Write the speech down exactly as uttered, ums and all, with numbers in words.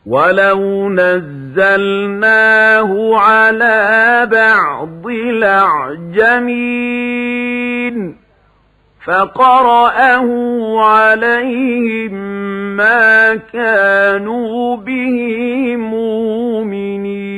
وَلَوْ نَزَّلْنَاهُ عَلَى بَعْضِ الْأَعْجَمِينَ فَقَرَأَهُ عَلَيْهِم مَّا كَانُوا بِهِ مُؤْمِنِينَ.